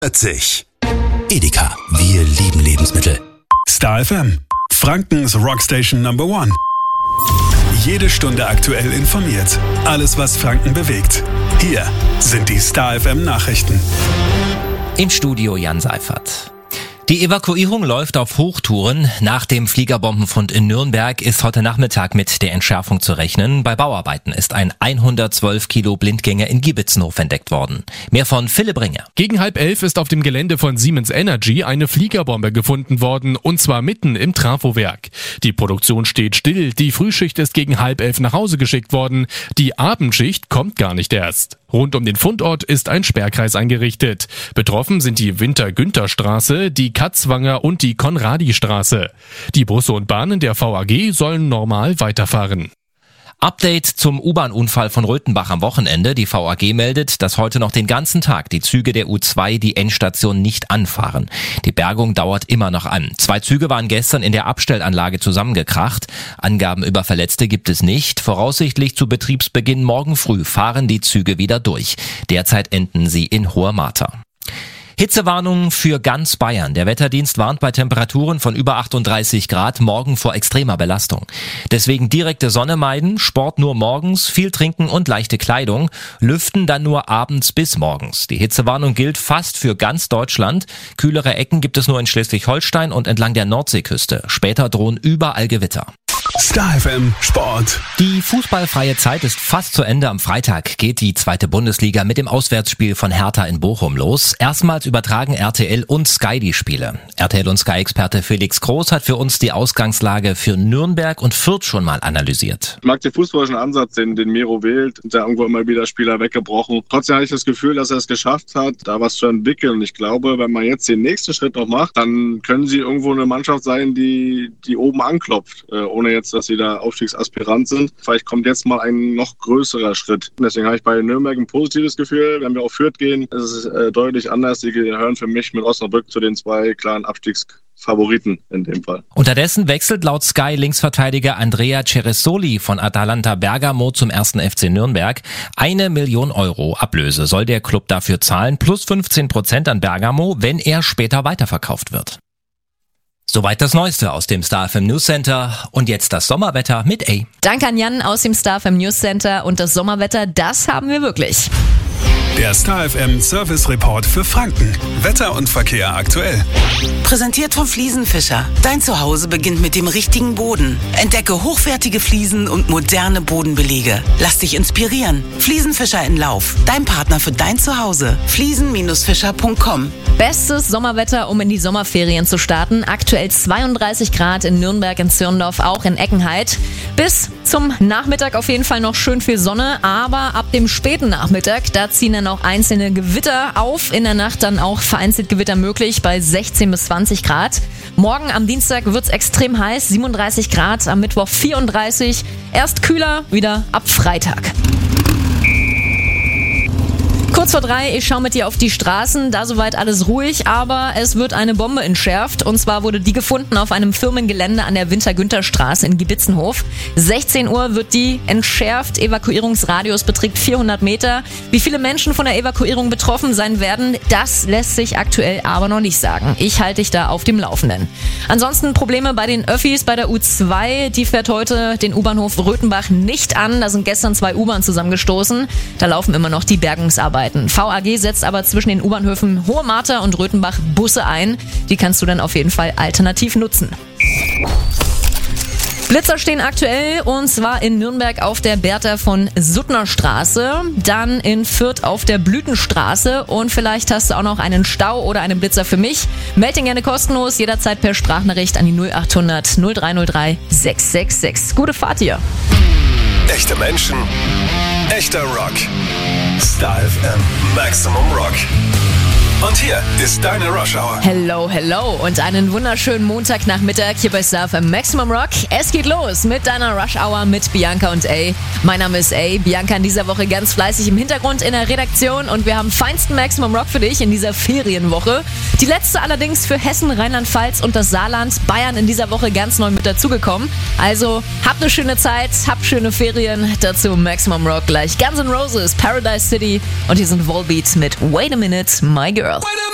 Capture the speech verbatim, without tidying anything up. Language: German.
vierzig. Edeka, wir lieben Lebensmittel. Star F M, Frankens Rockstation Number One. Jede Stunde aktuell informiert. Alles, was Franken bewegt. Hier sind die Star F M Nachrichten. Im Studio Jan Seifert. Die Evakuierung läuft auf Hochtouren. Nach dem Fliegerbombenfund in Nürnberg ist heute Nachmittag mit der Entschärfung zu rechnen. Bei Bauarbeiten ist ein hundertzwölf Kilo Blindgänger in Giebitzenhof entdeckt worden. Mehr von Philipp Ringer. Gegen halb elf ist auf dem Gelände von Siemens Energy eine Fliegerbombe gefunden worden, und zwar mitten im Trafowerk. Die Produktion steht still, die Frühschicht ist gegen halb elf nach Hause geschickt worden, die Abendschicht kommt gar nicht erst. Rund um den Fundort ist ein Sperrkreis eingerichtet. Betroffen sind die Winter-Günther-Straße, die Katzwanger und die Konradi-Straße. Die Busse und Bahnen der V A G sollen normal weiterfahren. Update zum U-Bahn-Unfall von Röthenbach am Wochenende. Die V A G meldet, dass heute noch den ganzen Tag die Züge der U zwei die Endstation nicht anfahren. Die Bergung dauert immer noch an. Zwei Züge waren gestern in der Abstellanlage zusammengekracht. Angaben über Verletzte gibt es nicht. Voraussichtlich zu Betriebsbeginn morgen früh fahren die Züge wieder durch. Derzeit enden sie in Hoher Martha. Hitzewarnung für ganz Bayern. Der Wetterdienst warnt bei Temperaturen von über achtunddreißig Grad morgen vor extremer Belastung. Deswegen direkte Sonne meiden, Sport nur morgens, viel trinken und leichte Kleidung, lüften dann nur abends bis morgens. Die Hitzewarnung gilt fast für ganz Deutschland. Kühlere Ecken gibt es nur in Schleswig-Holstein und entlang der Nordseeküste. Später drohen überall Gewitter. Star F M Sport. Die fußballfreie Zeit ist fast zu Ende. Am Freitag geht die zweite Bundesliga mit dem Auswärtsspiel von Hertha in Bochum los. Erstmals übertragen R T L und Sky die Spiele. R T L und Sky-Experte Felix Groß hat für uns die Ausgangslage für Nürnberg und Fürth schon mal analysiert. Ich mag den fußballischen Ansatz, den, den Miro wählt. Da irgendwo immer wieder Spieler weggebrochen. Trotzdem habe ich das Gefühl, dass er es geschafft hat, da was zu entwickeln. Und ich glaube, wenn man jetzt den nächsten Schritt noch macht, dann können sie irgendwo eine Mannschaft sein, die, die oben anklopft, äh, ohne jetzt, dass sie da Aufstiegsaspirant sind. Vielleicht kommt jetzt mal ein noch größerer Schritt. Deswegen habe ich bei Nürnberg ein positives Gefühl. Wenn wir auf Fürth gehen, ist es äh, deutlich anders. Die gehören für mich mit Osnabrück zu den zwei klaren Abstiegsfavoriten in dem Fall. Unterdessen wechselt laut Sky Linksverteidiger Andrea Ceresoli von Atalanta Bergamo zum ersten F C Nürnberg. Eine Million Euro Ablöse soll der Club dafür zahlen, plus fünfzehn Prozent an Bergamo, wenn er später weiterverkauft wird. Soweit das Neueste aus dem Star F M News Center und jetzt das Sommerwetter mit A. Danke an Jan aus dem Star F M News Center, und das Sommerwetter, das haben wir wirklich. Der Star F M Service Report für Franken. Wetter und Verkehr aktuell. Präsentiert von Fliesenfischer. Dein Zuhause beginnt mit dem richtigen Boden. Entdecke hochwertige Fliesen und moderne Bodenbelege. Lass dich inspirieren. Fliesenfischer in Lauf. Dein Partner für dein Zuhause. fliesen Fischer Punkt com. Bestes Sommerwetter, um in die Sommerferien zu starten. Aktuell zweiunddreißig Grad in Nürnberg, in Zirndorf, auch in Eckenheit. Bis zum Nachmittag auf jeden Fall noch schön viel Sonne, aber ab dem späten Nachmittag, da ziehen dann auch einzelne Gewitter auf. In der Nacht dann auch vereinzelt Gewitter möglich bei sechzehn bis zwanzig Grad. Morgen am Dienstag wird's extrem heiß, siebenunddreißig Grad, am Mittwoch vierunddreißig. Erst kühler, wieder ab Freitag. Kurz vor drei, ich schaue mit dir auf die Straßen, da soweit alles ruhig, aber es wird eine Bombe entschärft, und zwar wurde die gefunden auf einem Firmengelände an der Winter-Günther-Straße in Giebitzenhof. sechzehn Uhr wird die entschärft, Evakuierungsradius beträgt vierhundert Meter. Wie viele Menschen von der Evakuierung betroffen sein werden, das lässt sich aktuell aber noch nicht sagen. Ich halte dich da auf dem Laufenden. Ansonsten Probleme bei den Öffis bei der U zwei, die fährt heute den U-Bahnhof Röthenbach nicht an, da sind gestern zwei U-Bahnen zusammengestoßen, da laufen immer noch die Bergungsarbeiten. V A G setzt aber zwischen den U-Bahnhöfen Hohe Martha und Röthenbach Busse ein. Die kannst du dann auf jeden Fall alternativ nutzen. Blitzer stehen aktuell, und zwar in Nürnberg auf der Bertha von Suttner Straße, dann in Fürth auf der Blütenstraße, und vielleicht hast du auch noch einen Stau oder einen Blitzer für mich. Meld ihn gerne kostenlos, jederzeit per Sprachnachricht an die null achthundert null drei null drei sechs sechs sechs. Gute Fahrt hier. Echte Menschen, echter Rock. Star F M Maximum Rock. Und hier ist deine Rush Hour. Hello, hello und einen wunderschönen Montagnachmittag hier bei Star F M Maximum Rock. Es geht los mit deiner Rush Hour mit Bianca und A. Mein Name ist A. Bianca in dieser Woche ganz fleißig im Hintergrund in der Redaktion, und wir haben feinsten Maximum Rock für dich in dieser Ferienwoche. Die letzte allerdings für Hessen, Rheinland-Pfalz und das Saarland. Bayern in dieser Woche ganz neu mit dazugekommen. Also habt eine schöne Zeit, habt schöne Ferien. Dazu Maximum Rock gleich Guns N' Roses, Paradise City, und hier sind Volbeat mit Wait a Minute, My Girl.